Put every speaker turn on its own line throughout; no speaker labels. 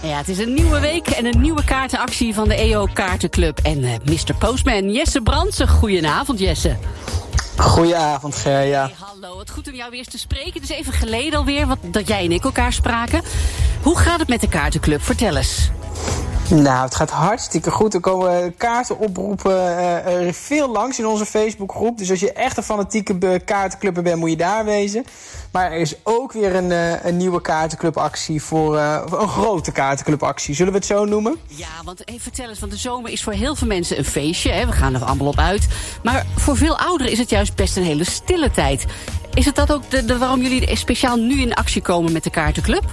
Ja, het is een nieuwe week en een nieuwe kaartenactie van de EO Kaartenclub. En Mr. Postman, Jesse Brandsen. Goedenavond, Jesse.
Goedenavond, Gerja.
Hey, hallo, wat goed om jou weer eens te spreken. Het is even geleden alweer dat jij en ik elkaar spraken. Hoe gaat het met de Kaartenclub? Vertel eens.
Nou, het gaat hartstikke goed. Er komen kaartenoproepen veel langs in onze Facebookgroep. Dus als je echt een fanatieke kaartenclubber bent, moet je daar wezen. Maar er is ook weer een nieuwe kaartenclubactie voor een grote kaartenclubactie. Zullen we het zo noemen?
Ja, want vertel eens, want de zomer is voor heel veel mensen een feestje. Hè? We gaan er allemaal op uit. Maar voor veel ouderen is het juist best een hele stille tijd. Is het dat ook waarom jullie speciaal nu in actie komen met de Kaartenclub?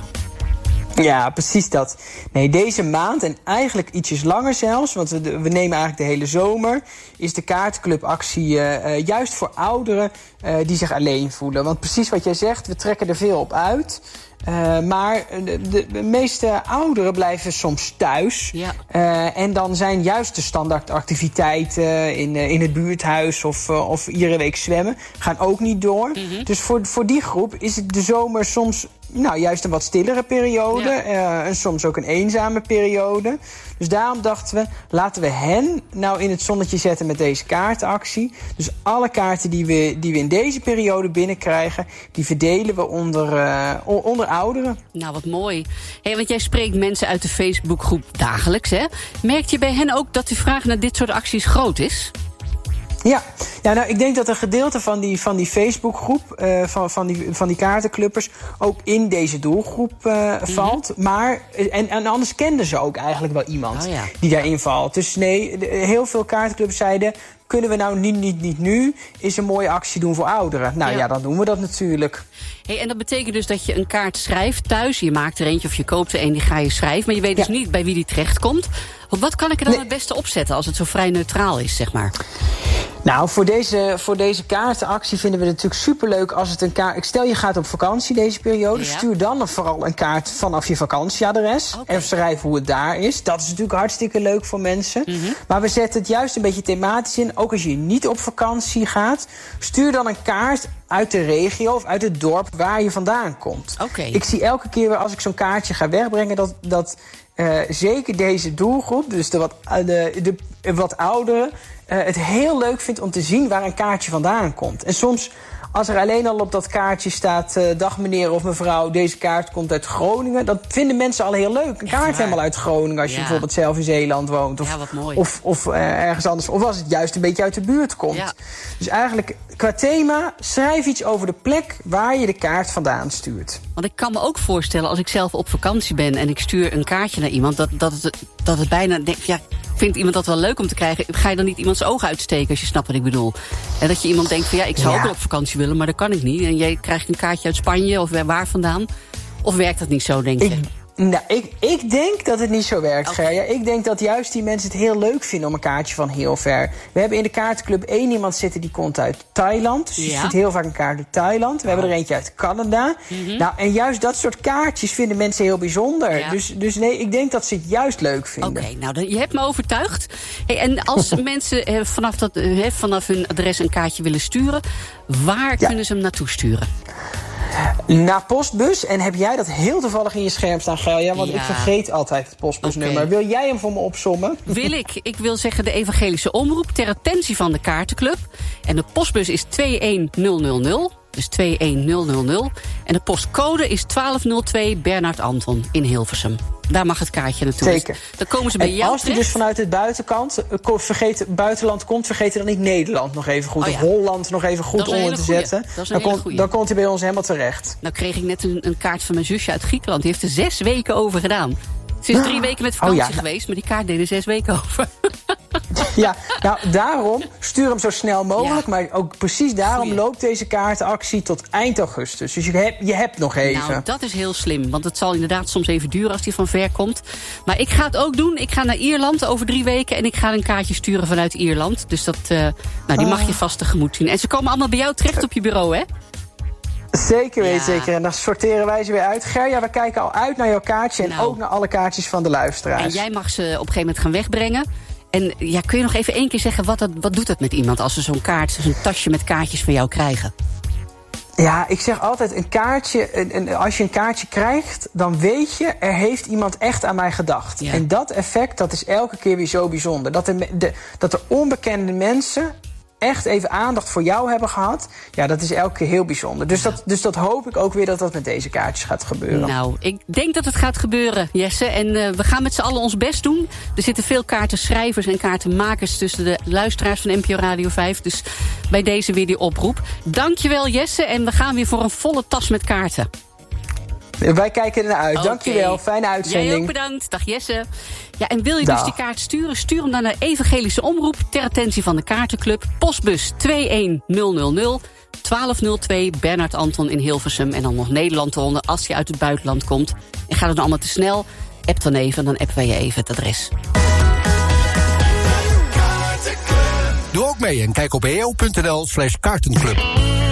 Ja, precies dat. Nee, deze maand en eigenlijk ietsjes langer zelfs, want we nemen eigenlijk de hele zomer, is de kaartenclubactie juist voor ouderen die zich alleen voelen. Want precies wat jij zegt, we trekken er veel op uit. Maar de meeste ouderen blijven soms thuis. Ja. En dan zijn juist de standaardactiviteiten in het buurthuis of iedere week zwemmen gaan ook niet door. Mm-hmm. Dus voor die groep is het de zomer soms juist een wat stillere periode. Ja. En soms ook een eenzame periode. Dus daarom dachten we, laten we hen nou in het zonnetje zetten met deze kaartenactie. Dus alle kaarten die we in deze periode binnenkrijgen, die verdelen we onder ouderen. Nou, wat mooi. Hey, want jij spreekt mensen uit de Facebookgroep dagelijks, hè? Merk je bij hen ook dat de vraag naar dit soort acties groot is? Ja, nou, ik denk dat een gedeelte van die Facebookgroep, van die kaartenclubbers, ook in deze doelgroep valt. Maar, en anders kenden ze ook eigenlijk wel iemand die daarin valt. Dus nee, heel veel kaartenclubs zeiden, kunnen we nou niet nu eens een mooie actie doen voor ouderen? Nou ja, dan doen we dat natuurlijk. Hey, en dat betekent dus dat je een kaart schrijft thuis. Je maakt er eentje of je koopt er een, die ga je schrijven. Maar je weet dus niet bij wie die terechtkomt. Wat kan ik er dan het beste opzetten als het zo vrij neutraal is, zeg maar? Nou, voor deze kaartenactie vinden we het natuurlijk superleuk als het een kaart. Stel je gaat op vakantie deze periode. Ja. Stuur dan vooral een kaart vanaf je vakantieadres. Okay. En schrijf hoe het daar is. Dat is natuurlijk hartstikke leuk voor mensen. Mm-hmm. Maar we zetten het juist een beetje thematisch in. Ook als je niet op vakantie gaat. Stuur dan een kaart uit de regio of uit het dorp waar je vandaan komt. Okay. Ik zie elke keer weer als ik zo'n kaartje ga wegbrengen dat zeker deze doelgroep, dus de wat ouderen, het heel leuk vindt om te zien waar een kaartje vandaan komt. En soms, als er alleen al op dat kaartje staat, dag meneer of mevrouw, deze kaart komt uit Groningen, dat vinden mensen al heel leuk. Een kaart helemaal uit Groningen als je bijvoorbeeld zelf in Zeeland woont. Of ergens anders. Of als het juist een beetje uit de buurt komt. Ja. Dus eigenlijk, qua thema, schrijf iets over de plek waar je de kaart vandaan stuurt. Want ik kan me ook voorstellen, als ik zelf op vakantie ben en ik stuur een kaartje naar iemand, dat het bijna denkt, ja, vindt iemand dat wel leuk om te krijgen? Ga je dan niet iemands ogen uitsteken, als je snapt wat ik bedoel? En dat je iemand denkt van, ja, ik zou ook wel op vakantie willen, maar dat kan ik niet. En jij krijgt een kaartje uit Spanje of waar vandaan. Of werkt dat niet zo, denk je? Nou, ik denk dat het niet zo werkt, Gerja. Ik denk dat juist die mensen het heel leuk vinden om een kaartje van heel ver. We hebben in de kaartenclub 1 iemand zitten die komt uit Thailand. Dus je ziet heel vaak een kaart uit Thailand. We hebben er eentje uit Canada. Mm-hmm. Nou, en juist dat soort kaartjes vinden mensen heel bijzonder. Ja. Dus nee, ik denk dat ze het juist leuk vinden. Oké, nou, je hebt me overtuigd. Hey, en als mensen vanaf hun adres een kaartje willen sturen, waar kunnen ze hem naartoe sturen? Naar postbus. En heb jij dat heel toevallig in je scherm staan, Gelja? Want ik vergeet altijd het postbusnummer. Wil jij hem voor me opsommen? Wil ik. Ik wil zeggen de Evangelische Omroep ter attentie van de Kaartenclub. En de postbus is 21000. Dus 21000. En de postcode is 1202 Bernard Anton in Hilversum. Daar mag het kaartje naartoe. Zeker. Dan komen ze bij jou. Als hij dus vanuit het buitenland komt, vergeet dan niet Nederland nog even goed. Of Holland nog even goed onder te zetten. Dan komt hij bij ons helemaal terecht. Nou kreeg ik net een kaart van mijn zusje uit Griekenland. Die heeft er 6 weken over gedaan. Ze is 3 weken met vakantie geweest, maar die kaart deed er 6 weken over. Ja, nou daarom stuur hem zo snel mogelijk. Ja. Maar ook precies daarom loopt deze kaartenactie tot eind augustus. Dus je hebt nog even. Nou, dat is heel slim. Want het zal inderdaad soms even duren als die van ver komt. Maar ik ga het ook doen. Ik ga naar Ierland over 3 weken. En ik ga een kaartje sturen vanuit Ierland. Dus die mag je vast tegemoet zien. En ze komen allemaal bij jou terecht op je bureau, hè? Zeker weten, zeker. En dan sorteren wij ze weer uit. Gerja, we kijken al uit naar jouw kaartje en ook naar alle kaartjes van de luisteraars. En jij mag ze op een gegeven moment gaan wegbrengen. En kun je nog even 1 keer zeggen, wat doet dat met iemand als ze zo'n tasje met kaartjes van jou krijgen? Ja, ik zeg altijd een kaartje. Als je een kaartje krijgt, dan weet je, er heeft iemand echt aan mij gedacht. Ja. En dat effect, dat is elke keer weer zo bijzonder. Dat er onbekende mensen echt even aandacht voor jou hebben gehad. Ja, dat is elke keer heel bijzonder. Dus dat hoop ik ook weer dat met deze kaartjes gaat gebeuren.
Nou, ik denk dat het gaat gebeuren, Jesse. En we gaan met z'n allen ons best doen. Er zitten veel kaartenschrijvers en kaartenmakers tussen de luisteraars van NPO Radio 5. Dus bij deze weer die oproep. Dankjewel, Jesse. En we gaan weer voor een volle tas met kaarten.
Wij kijken ernaar uit. Okay. Dankjewel. Fijne uitzending.
Jij ook bedankt. Dag Jesse. Ja, en wil je dus die kaart sturen? Stuur hem dan naar Evangelische Omroep ter attentie van de Kaartenclub. Postbus 21000 1202 Bernard Anton in Hilversum. En dan nog Nederland eronder als je uit het buitenland komt. En gaat het nou allemaal te snel? App dan even, dan appen wij je even het adres.
Doe ook mee en kijk op eo.nl/kaartenclub.